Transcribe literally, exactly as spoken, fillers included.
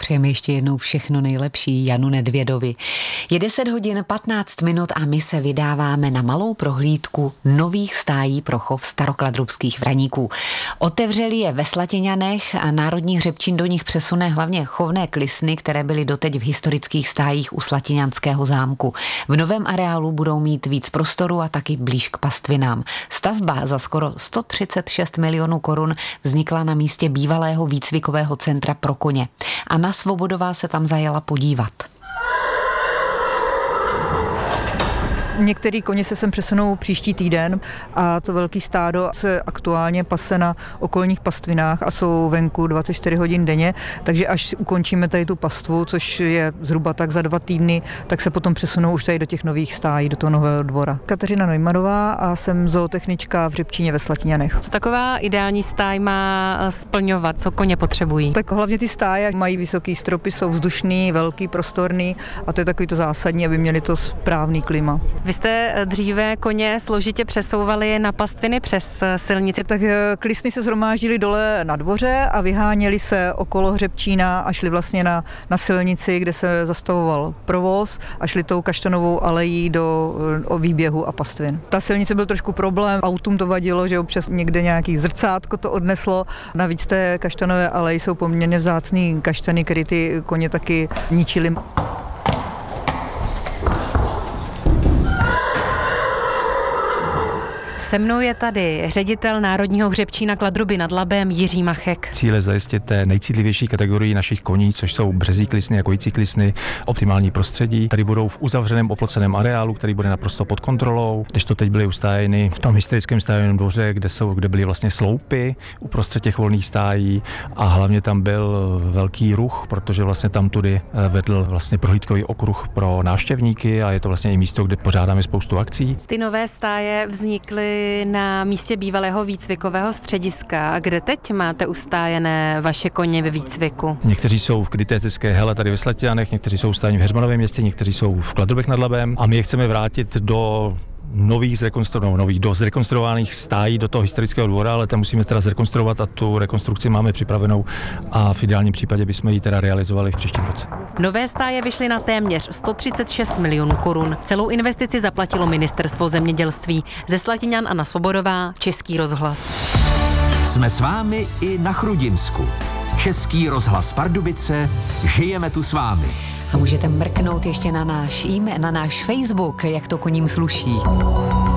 přejeme ještě jednou všechno nejlepší Janu Nedvědovi. Je deset hodin patnáct minut a my se vydáváme na malou prohlídku nových stájí pro chov starokladrubských vraníků. Otevřeli je ve Slatěňanech a Národní hřebčín do nich přesune hlavně chovné klisny, které byly doteď v historických stájích u Slatěňanského zámku. V novém areálu budou mít víc prostoru a taky blíž k pastvinám. Stavba za skoro sto třicet šest milionů korun vznikla na místě bývalého výcvikového centra pro koně. Anna Svobodová se tam zajela podívat. Některý koně se sem přesunou příští týden a to velký stádo se aktuálně pase na okolních pastvinách a jsou venku dvacet čtyři hodin denně, takže až ukončíme tady tu pastvu, což je zhruba tak za dva týdny, tak se potom přesunou už tady do těch nových stájí, do toho nového dvora. Kateřina Neumannová a jsem zootechnička v Hřebčíně ve Slatěňanech. Co taková ideální stáj má splňovat, co koně potřebují? Tak hlavně ty stáje mají vysoký stropy, jsou vzdušný, velký, prostorný a to je takový to zásadní, aby měli to správný klima. Vy jste dříve koně složitě přesouvali na pastviny přes silnici. Tak klisny se shromáždily dole na dvoře a vyháněli se okolo Hřebčína a šli vlastně na, na silnici, kde se zastavoval provoz a šli tou kaštanovou alejí do o výběhu a pastvin. Ta silnice byl trošku problém, autům to vadilo, že občas někde nějaký zrcátko to odneslo. Navíc té kaštanové aleji jsou poměrně vzácný kaštany, které ty koně taky ničily. Se mnou je tady ředitel Národního hřebčína Kladruby nad Labem Jiří Machek. Cíl je zajistit té nejcitlivější kategorii našich koní, což jsou březí klisny a kojící klisny, optimální prostředí. Tady budou v uzavřeném oploceném areálu, který bude naprosto pod kontrolou, když to teď byly ustájeny v tom historickém stájovém dvoře, kde jsou, kde byly vlastně sloupy uprostřed těch volných stájí a hlavně tam byl velký ruch, protože vlastně tam tudy vedl vlastně prohlídkový okruh pro návštěvníky a je to vlastně i místo, kde pořádáme spoustu akcí. Ty nové stáje vznikly na místě bývalého výcvikového střediska. Kde teď máte ustájené vaše koně ve výcviku? Někteří jsou v krytétické hele tady ve Slatěňanech, někteří jsou ustájeni v Heřmanovém městě, někteří jsou v Kladrubech nad Labem a my je chceme vrátit do nových zrekonstruovaných, nových, do zrekonstruovaných stájí do toho historického dvora, ale tam musíme teda zrekonstruovat a tu rekonstrukci máme připravenou a v ideálním případě bychom ji teda realizovali v příštím roce. Nové stáje vyšly na téměř sto třicet šest milionů korun. Celou investici zaplatilo Ministerstvo zemědělství. Ze Slatěňan Anna Svobodová, Český rozhlas. Jsme s vámi i na Chrudimsku. Český rozhlas Pardubice, žijeme tu s vámi. A můžete mrknout ještě na náš e-mail, na náš Facebook, jak to koním sluší.